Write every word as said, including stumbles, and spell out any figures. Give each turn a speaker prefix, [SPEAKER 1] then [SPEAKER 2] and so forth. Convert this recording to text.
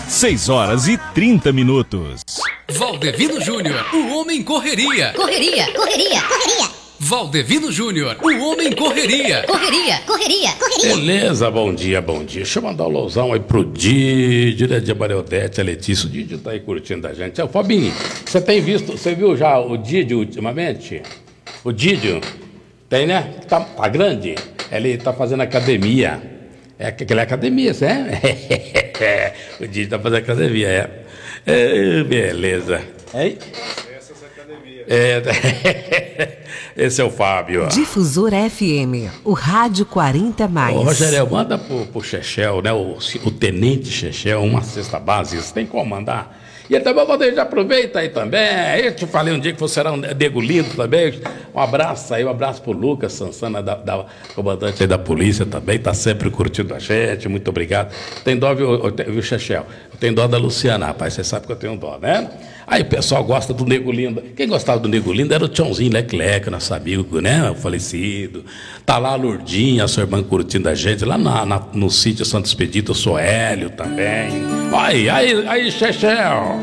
[SPEAKER 1] seis horas e trinta minutos.
[SPEAKER 2] Valdevino Júnior, o homem correria.
[SPEAKER 3] Correria, correria, correria.
[SPEAKER 2] Valdevino Júnior, o homem correria.
[SPEAKER 3] Correria, correria, correria.
[SPEAKER 4] Beleza, bom dia, bom dia. Deixa eu mandar um lousão aí pro Didio, né, de Mariodete, a Letícia. O Didio tá aí curtindo a gente. Ô, Fabinho, você tem visto, você viu já o Didio ultimamente? O Didio, tem, né? Tá, tá grande? Ele tá fazendo academia. É aquela academia, é? O Didio tá fazendo academia, é. é beleza. É? É, esse é o Fábio.
[SPEAKER 5] Difusora F M, o rádio quarenta mais.
[SPEAKER 4] Ô, Rogério, manda pro, pro Chechel, né? O, o tenente Chechel, uma cesta básica. Você tem como mandar? E também você já aproveita aí também. Eu te falei um dia que você era um nego lindo também. Um abraço aí, um abraço pro Lucas Sansana, da, da comandante aí da polícia também. Tá sempre curtindo a gente. Muito obrigado. Tem dó, viu, viu Chechel? Tem dó da Luciana, rapaz. Você sabe que eu tenho dó, né? Aí o pessoal gosta do Nego Lindo. Quem gostava do Nego Lindo era o Tchãozinho Leclerc, nosso amigo, né? O falecido. Tá lá a Lourdinha, a sua irmã curtindo a gente. Lá na, na, no sítio Santo Expedito, o Soélio também. Aí, aí, aí, Chechel.